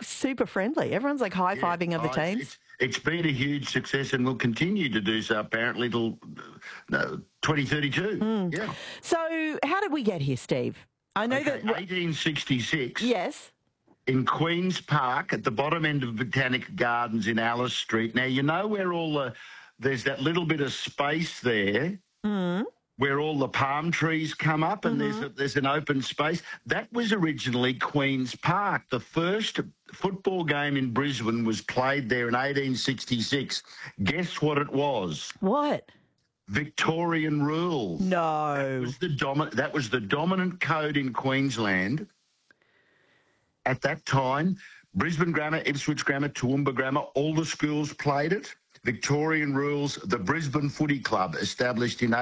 super friendly. Everyone's like high-fiving other teams. It's been a huge success and will continue to do so apparently till 2032. Yeah. So how did we get here, Steve? I know that 1866. Yes. In Queen's Park at the bottom end of Botanic Gardens in Alice Street. Now, you know where there's that little bit of space there where all the palm trees come up and there's an open space? That was originally Queen's Park. The first football game in Brisbane was played there in 1866. Guess what it was? What? Victorian rules. No. That was the dominant code in Queensland. At that time, Brisbane Grammar, Ipswich Grammar, Toowoomba Grammar, all the schools played it. Victorian rules, the Brisbane Footy Club, established in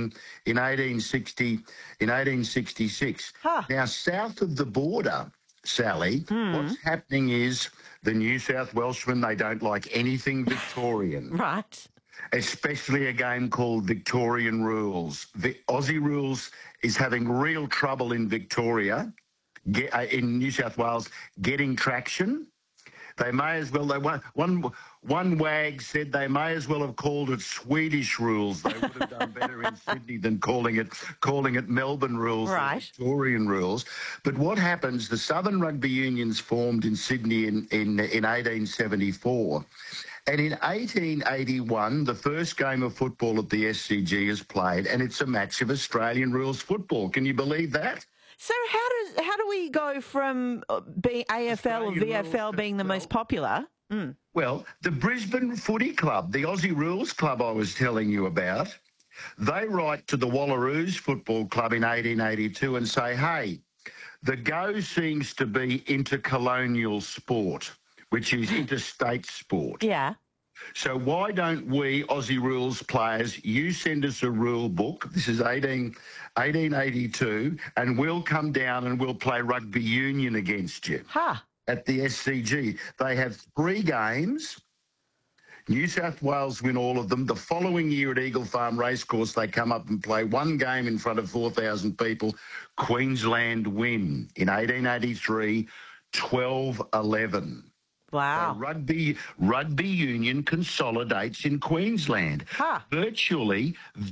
1866. Huh. Now, south of the border, Sally, what's happening is the New South Welshmen, they don't like anything Victorian. Right. Especially a game called Victorian rules. The Aussie rules is having real trouble in Victoria. In New South Wales, getting traction. They may as well. One wag said they may as well have called it Swedish rules. They would have done better in Sydney than calling it Melbourne rules, right? Victorian rules. But what happens? The Southern Rugby Union's formed in Sydney in 1874. And in 1881, the first game of football at the SCG is played, and it's a match of Australian rules football. Can you believe that? So how do we go from being AFL or VFL being the most popular? Well, the Brisbane Footy Club, the Aussie Rules Club I was telling you about, they write to the Wallaroos Football Club in 1882 and say, hey, the go seems to be intercolonial sport, which is interstate sport. Yeah. So why don't we, Aussie Rules players, you send us a rule book, this is 1882, and we'll come down and we'll play rugby union against you at the SCG. They have 3 games. New South Wales win all of them. The following year at Eagle Farm Racecourse, they come up and play 1 game in front of 4,000 people. Queensland win in 1883, 12-11. Wow. So rugby union consolidates in Queensland. Virtually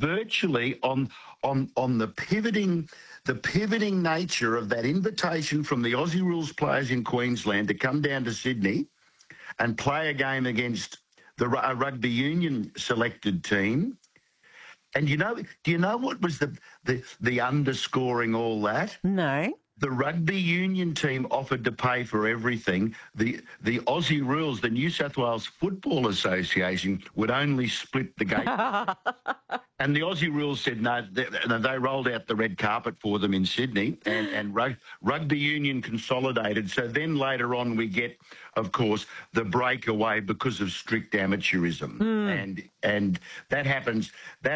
on the pivoting nature of that invitation from the Aussie Rules players in Queensland to come down to Sydney and play a game against a rugby union selected team. And do you know what was the underscoring all that? No. The rugby union team offered to pay for everything. The Aussie Rules, the New South Wales Football Association, would only split the gate. And the Aussie Rules said no. They rolled out the red carpet for them in Sydney, and rugby union consolidated. So then later on we get, of course, the breakaway because of strict amateurism, and that happens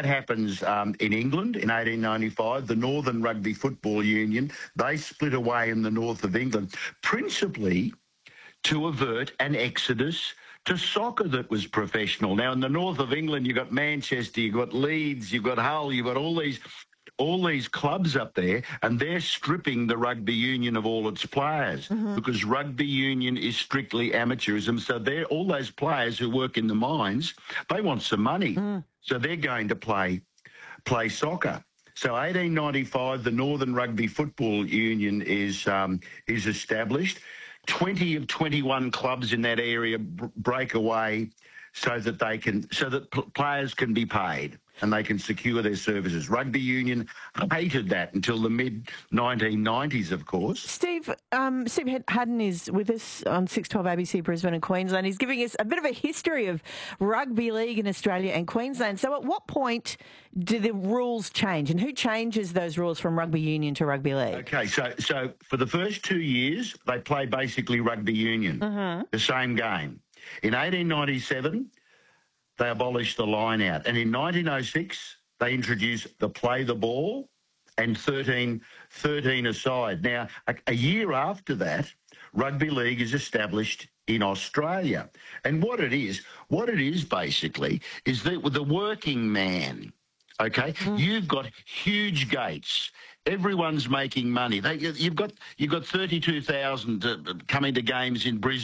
in England in 1895. The Northern Rugby Football Union, they split away in the north of England, principally to avert an exodus to soccer that was professional. Now, in the north of England, you've got Manchester, you've got Leeds, you've got Hull, you've got all these clubs up there, and they're stripping the rugby union of all its players because rugby union is strictly amateurism. So all those players who work in the mines, they want some money. So they're going to play soccer. So 1895, the Northern Rugby Football Union is established. 20 of 21 clubs in that area break away so that players can be paid and they can secure their services. Rugby union hated that until the mid-1990s, of course. Steve Haddon is with us on 612 ABC Brisbane and Queensland. He's giving us a bit of a history of rugby league in Australia and Queensland. So at what point do the rules change, and who changes those rules from rugby union to rugby league? Okay, so for the first 2 years, they play basically rugby union, the same game. In 1897, they abolished the line-out. And in 1906, they introduced the play the ball and 13 aside. Now, a year after that, rugby league is established in Australia. And what it is basically is that with the working man, okay, you've got huge gates. Everyone's making money. You've got 32,000 coming to games in Brisbane.